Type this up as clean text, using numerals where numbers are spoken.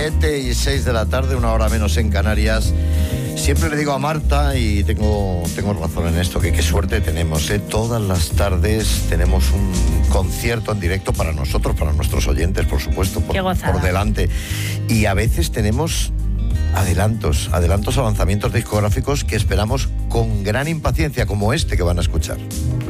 7:06 de la tarde, una hora menos en Canarias. Siempre le digo a Marta, y tengo razón en esto, que qué suerte tenemos, ¿eh? Todas las tardes tenemos un concierto en directo para nosotros, para nuestros oyentes, por supuesto, por delante. Y a veces tenemos adelantos a lanzamientos discográficos que esperamos con gran impaciencia, como este que van a escuchar.